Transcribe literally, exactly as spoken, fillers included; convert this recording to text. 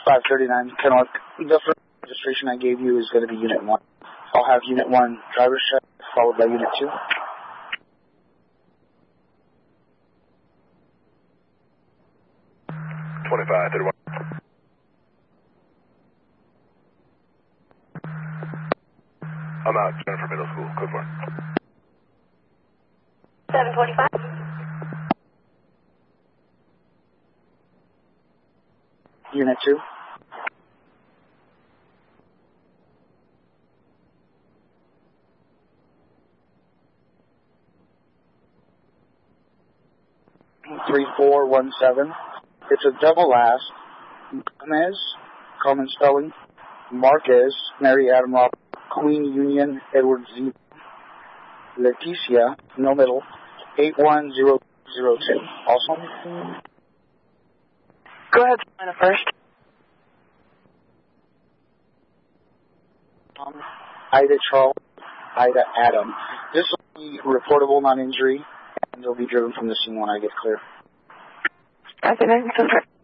five thirty-nine, Kennewick. The first registration I gave you is going to be Unit one. I'll have Unit one driver's check, followed by Unit two. twenty-five thirty-one. I'm out, Jennifer Middle School, code one. seven twenty-five. Unit two. three four one seven. It's a double last. Gomez, common spelling. Marquez, Mary Adam Rob, Queen Union, Edward Z. Leticia, no middle, eight one zero zero two. Also? Go ahead, Savannah first. Um, Ida Charles, Ida Adam. This will be reportable non-injury, and they'll be driven from the scene when I get clear. I think I can